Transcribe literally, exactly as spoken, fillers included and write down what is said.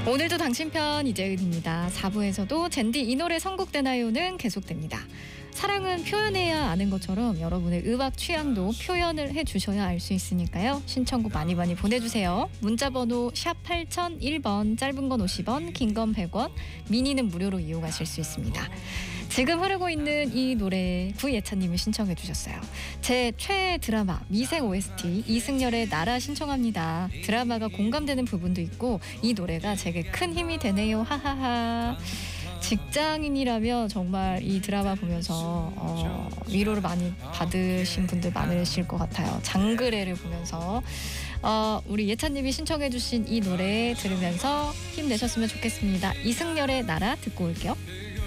오늘도 당신편 이재은입니다. 사 부에서도 젠디 이 노래 선곡되나요는 계속됩니다. 사랑은 표현해야 아는 것처럼 여러분의 음악 취향도 표현을 해주셔야 알 수 있으니까요. 신청곡 많이 많이 보내주세요. 문자번호 샵 팔공공일 번, 짧은 건 오십 원, 긴 건 백 원, 미니는 무료로 이용하실 수 있습니다. 지금 흐르고 있는 이 노래 구예찬님이 신청해 주셨어요. 제 최애 드라마 미생 오에스티 이승열의 나라 신청합니다. 드라마가 공감되는 부분도 있고 이 노래가 제게 큰 힘이 되네요. 하하하. 직장인이라면 정말 이 드라마 보면서 어, 위로를 많이 받으신 분들 많으실 것 같아요. 장그래를 보면서 어, 우리 예찬님이 신청해 주신 이 노래 들으면서 힘내셨으면 좋겠습니다. 이승열의 나라 듣고 올게요.